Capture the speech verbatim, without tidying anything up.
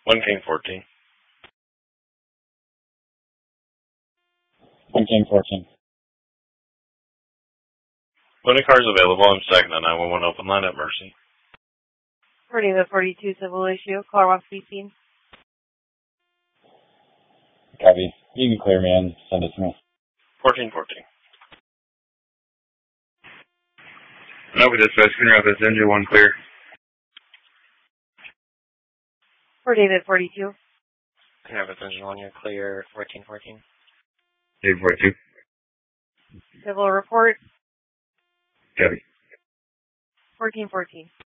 One King fourteen. One King fourteen. When a car is available, I'm second on nine one one open line at Mercy. For David forty-two civil issue, car one speaking. Copy. You can clear me and send it to me. Fourteen fourteen. Nova dispatch, Green Rapids, engine one clear. For David forty-two. Green Rapids, engine one, you're clear. Fourteen fourteen. David forty-two. Civil report. Copy. Fourteen fourteen.